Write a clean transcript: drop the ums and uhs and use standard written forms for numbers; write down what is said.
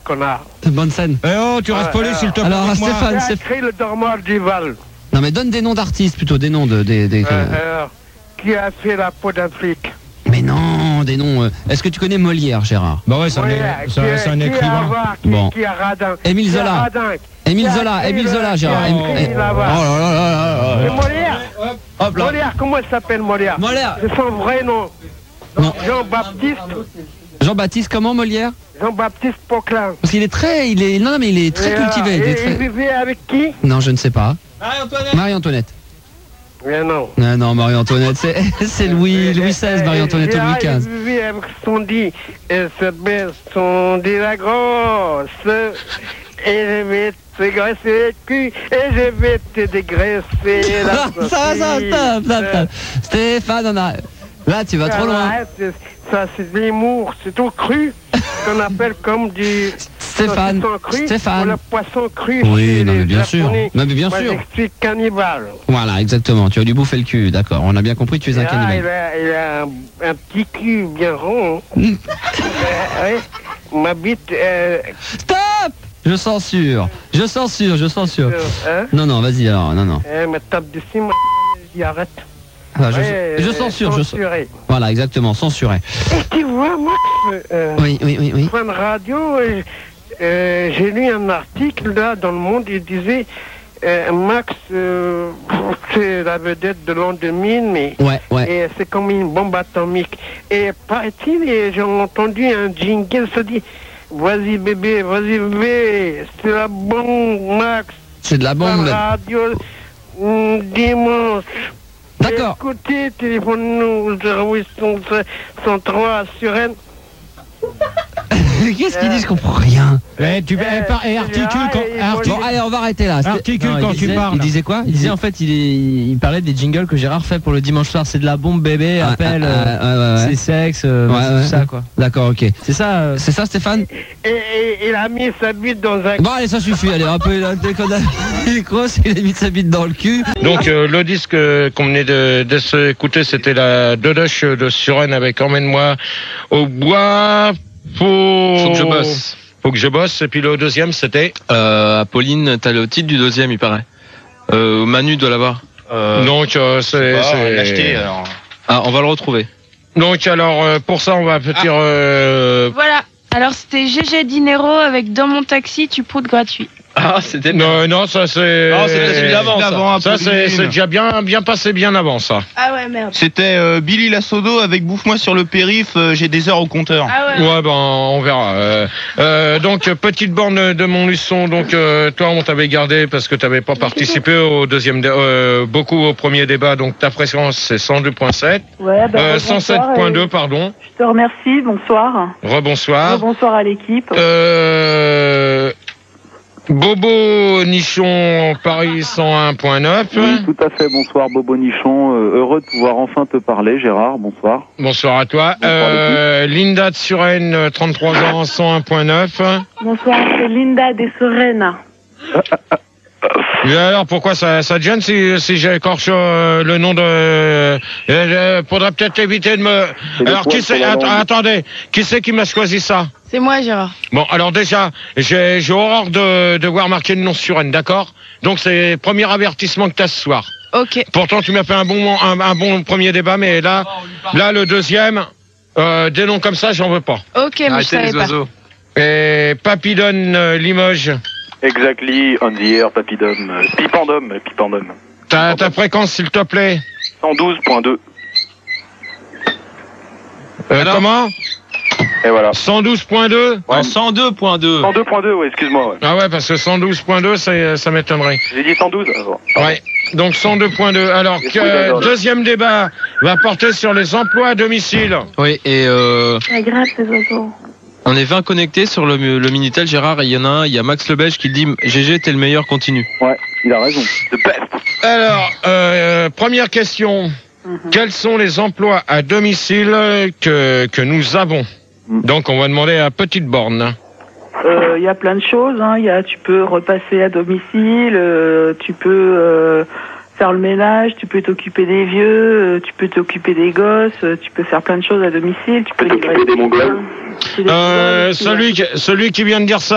connard. Bonne scène. Eh oh, tu restes poli s'il te plaît. Alors, Stéphane, Qui a créé le dormoir du Val? Non, mais donne des noms d'artistes plutôt, des noms Qui a fait la peau d'Afrique? Mais non, des noms. Est-ce que tu connais Molière, Gérard? Bah ouais, c'est un écrivain. Bon. Qui a Radin? Émile Zola. Émile Zola, Gérard. C'est Molière. Hop là. Molière, comment il s'appelle Molière? Molière. C'est son vrai nom. Non. Jean-Baptiste. Jean-Baptiste, comment, Molière? Jean-Baptiste Poquelin. Parce qu'il est très. Non, mais il est très cultivé. Il vivait avec qui? Non, je ne sais pas. Marie-Antoinette. Marie-Antoinette. Mais non. Non, Marie-Antoinette, c'est Louis XVI, Marie-Antoinette, ou Louis XV. Il vivait avec son dit, et cette baisse, son dit la grosse, et je vais te graisser le cul, et je vais te dégraisser la Stop. Stéphane, là, tu vas trop loin. Ça, c'est de l'humour, c'est tout cru, qu'on appelle comme du... Stéphane. Ou le poisson cru. Oui, non, mais bien sûr. Non, mais bien Moi, sûr. je suis cannibale. Voilà, exactement. Tu as dû bouffer le cul, d'accord. On a bien compris, tu es un cannibale. Il a un petit cul bien rond. Oui, ma bite... Stop! Je censure. Hein? Non, vas-y alors, non. Me tape dessus, moi, j'y arrête. Ah, je censure, censuré. Voilà, exactement, censuré. Et tu vois, Max, Oui. Fun Radio, j'ai lu un article là dans Le Monde, il disait Max, c'est la vedette de l'an 2000, mais ouais. Et c'est comme une bombe atomique. Et paraît-il, j'ai entendu un jingle se dit vas-y bébé, c'est la bombe, Max. C'est de la bombe. Fun Radio, dimanche. D'accord. Écoutez, téléphone-nous 0803 sur N. Qu'est-ce qu'il dit? Je comprends rien. Articule quand... Bon, allez, on va arrêter là. Articule quand tu parles. Il disait quoi? Il disait en fait, il parlait des jingles que Gérard fait pour le dimanche soir. C'est de la bombe bébé, appel, c'est sexe, tout ça quoi. D'accord, ok. C'est ça, Stéphane? Et il a mis sa bite dans un... Bon, allez, ça suffit. Allez, un peu, dès qu'on a il a mis sa bite dans le cul. Donc, le disque qu'on venait de s'écouter, c'était la Dodoche de Suresnes avec Emmène-moi au bois. Faut que je bosse. Et puis le deuxième, c'était Apolline, t'as le titre du deuxième, il paraît. Manu doit l'avoir. Donc, c'est l'acheter alors. Ah, on va le retrouver. Donc, alors, pour ça, on va dire... Voilà. Alors, c'était GG Dinero avec Dans mon taxi, tu proutes gratuit. Ah, c'était... Non, ça c'est... Non, c'était celui d'avant. Ça c'est déjà bien passé bien avant, ça. Ah ouais, merde. C'était Billy Lassodo avec Bouffe-moi sur le périph', j'ai des heures au compteur. Ah ouais. Ouais, ben, on verra. Donc, petite borne de Montluçon. Donc, toi, on t'avait gardé parce que t'avais pas participé au deuxième, beaucoup au premier débat. Donc, ta fréquence, c'est 102.7. Ouais, 107.2, pardon. Je te remercie, bonsoir. Rebonsoir. Bonsoir à l'équipe. Bobo Nichon, Paris 101.9. Oui, tout à fait, bonsoir Bobo Nichon. Heureux de pouvoir enfin te parler, Gérard, bonsoir. Bonsoir à toi. Linda de Suresnes, 33 ans, 101.9. Bonsoir, c'est Linda des Suresnes. Et alors, pourquoi ça te gêne si j'écorche le nom de... faudrait peut-être éviter de me... Alors, qui c'est... Attendez, qui c'est qui m'a choisi ça? C'est moi, Gérard. Bon, alors déjà, j'ai horreur de voir marquer le nom Suresnes, d'accord? Donc, c'est le premier avertissement que tu as ce soir. Ok. Pourtant, tu m'as fait un bon premier débat, mais là, le deuxième, des noms comme ça, j'en veux pas. Ok, mais je savais pas. Et Papidone Limoges. Exactly, on the air, Papidom. Pipandom. Ta fréquence, s'il te plaît. 112.2. Comment? Et voilà. 112.2? Ouais. 102.2. 102.2, ouais, excuse-moi. Ouais. Ah ouais, parce que 112.2, ça m'étonnerait. J'ai dit 112 alors. Ouais, donc 102.2. Alors, deuxième débat va porter sur les emplois à domicile. Oui, et C'est grave, ces oiseaux. on est 20 connectés sur le Minitel, Gérard, et il y en a un, il y a Max Lebelge qui dit « GG, t'es le meilleur, continue ». Ouais, il a raison. The best. Alors, première question. Quels sont les emplois à domicile que nous avons? Donc, on va demander à petite borne. Il y a plein de choses. Hein. Tu peux repasser à domicile, tu peux faire le ménage, tu peux t'occuper des vieux, tu peux t'occuper des gosses, tu peux faire plein de choses à domicile. Tu peux livrer des Mongols. Celui qui vient de dire ça.